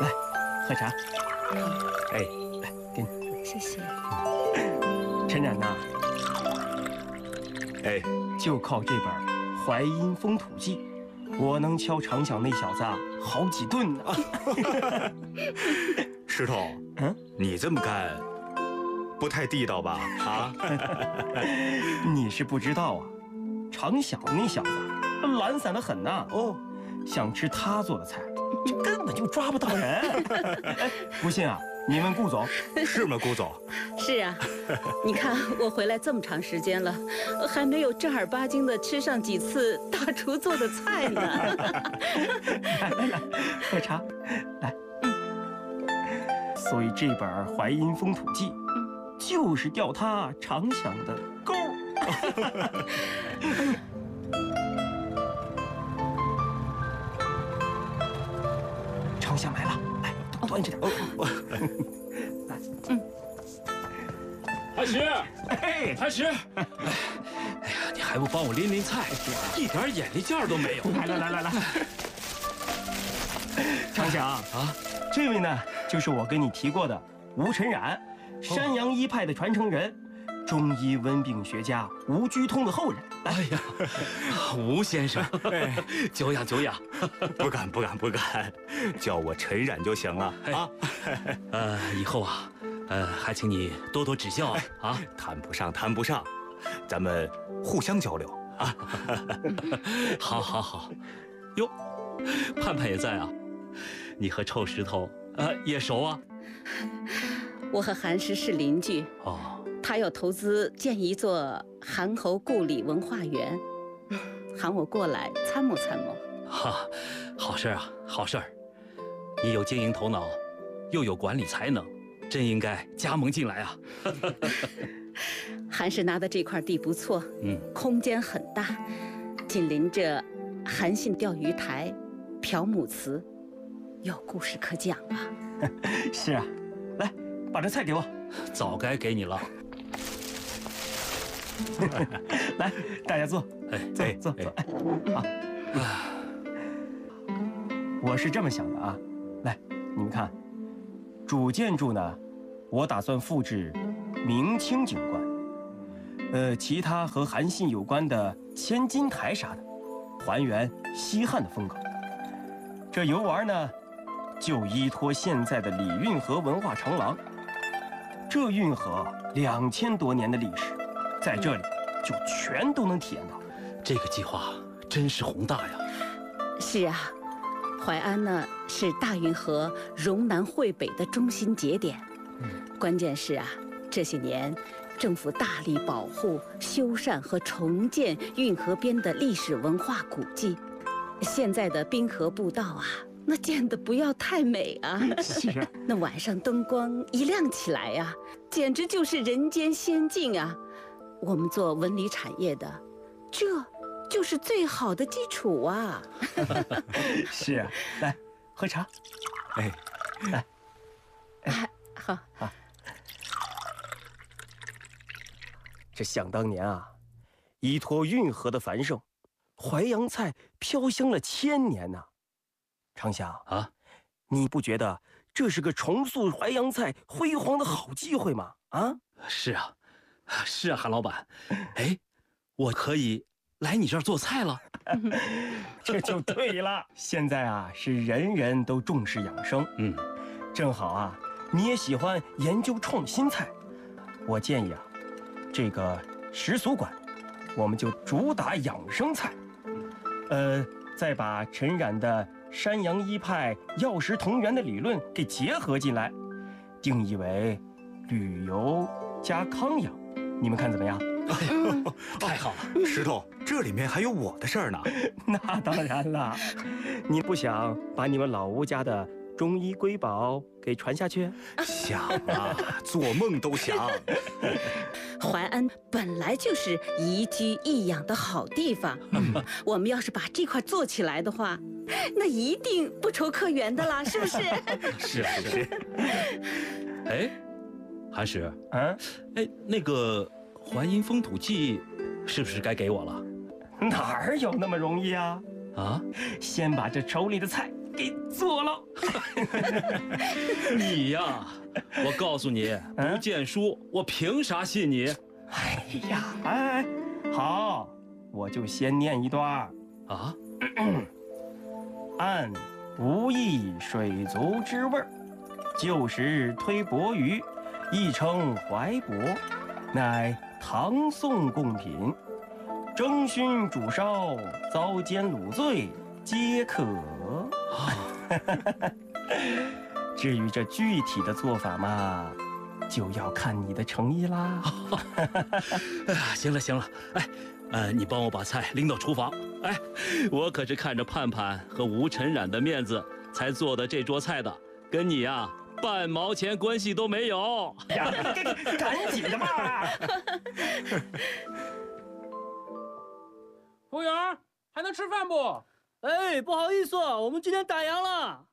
来，喝茶。哎，来，给你。 谢谢。 陈冉呐， 哎， 就靠这本《淮阴风土记》，我能敲常想那小子好几顿呢。 石头，你这么干不太地道吧？啊？ 你是不知道啊，常想那小子懒散得很呐。哦，想吃他做的菜，这根本就抓不到人。哎，不信啊，你问顾总。 是吗，顾总？ 是啊，你看我回来这么长时间了，还没有正儿八经的吃上几次大厨做的菜呢。 来，喝茶，来。所以这本《淮阴风土记》就是钓他常想的钩。常想来了，来，端着点。来， 韩石， 哎， 韩石，哎呀，你还不帮我拎拎菜，一点眼力劲儿都没有。 来，常想啊，这位呢，就是我跟你提过的吴陈冉，山阳医派的传承人，中医温病学家吴居通的后人。 哎呀，吴先生，久仰。 不敢，叫我陈冉就行了啊。 以后啊，还请你多多指教啊。 谈不上，咱们互相交流啊。 好。哟，盼盼也在啊。你和臭石头也熟啊？ 我和韩石是邻居哦。 他要投资建一座韩侯故里文化园，喊我过来参谋。 哈，好事啊，好事儿！你有经营头脑，又有管理才能，真应该加盟进来啊！ 韩氏拿的这块地不错，空间很大，紧邻着韩信钓鱼台、朴母祠，有故事可讲啊！ 是啊，来，把这菜给我。 早该给你了。 来，大家坐。坐。好。我是这么想的啊，来，你们看，主建筑呢，我打算复制明清景观，其他和韩信有关的千金台啥的，还原西汉的风格。这游玩呢，就依托现在的李运河文化长廊。这运河2000多年的历史，在这里就全都能体验到。 这个计划真是宏大呀！ 是啊，淮安呢是大运河容南汇北的中心节点。关键是啊，这些年政府大力保护、修缮和重建运河边的历史文化古迹。现在的滨河步道啊，那建得不要太美啊！ 是啊， 那晚上灯光一亮起来呀，简直就是人间仙境啊！我们做文旅产业的，这就是最好的基础啊！ 是啊，来喝茶。来， 好。 这想当年啊，依托运河的繁盛，淮扬菜飘香了1000年呐。常想啊，你不觉得这是个重塑淮扬菜辉煌的好机会吗？啊， 是啊，韩老板。哎，我可以来你这儿做菜了。 这就对了。现在啊，是人人都重视养生。正好啊，你也喜欢研究创新菜。我建议啊，这个食俗馆，我们就主打养生菜。再把陈冉的山阳医派药食同源的理论给结合进来，定义为旅游加康养，你们看怎么样？ 太好了， 石头，这里面还有我的事儿呢。 那当然了，你不想把你们老吴家的中医瑰宝给传下去？ 想啊，做梦都想。 淮安本来就是宜居宜养的好地方，我们要是把这块做起来的话，那一定不愁客源的啦，是不是？ 是。哎，韩石，那个《淮阴风土记》是不是该给我了？ 哪儿有那么容易啊？ 啊！ 先把这手里的菜给做了。 你呀，我告诉你，不见书，我凭啥信你？ 哎呀，哎，好，我就先念一段啊。 按无益水族之味儿，旧时推薄鱼，亦称怀薄，乃唐宋贡品。蒸熏煮烧，糟煎卤醉，皆可。至于这具体的做法嘛，就要看你的诚意啦。 哎呀，行了行了，哎，你帮我把菜拎到厨房。哎，我可是看着盼盼和吴晨冉的面子才做的这桌菜的，跟你呀半毛钱关系都没有。 呀，赶紧的吧！ 服务员，还能吃饭不？ 哎，不好意思，我们今天打烊了。